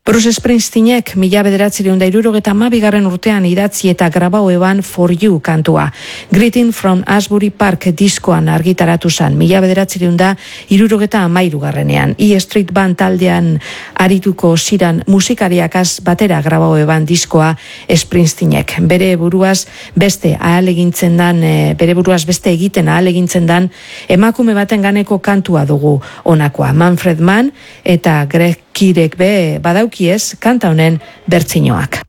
Bruce Springsteenek 1972 urtean idatzi eta grabau eban For You kantua. Greeting from Asbury Park diskoan argitaratu zan 1973ean. E Street Band taldean arituko ziran musikariakaz batera grabau eban diskoa Springsteenek. Bere buruaz beste egiten ahalegintzen dan emakume baten ganeko kantua dugu honakoa. Manfred Mann eta Greg Kirek be badaukiez kanta honen bertsinoak.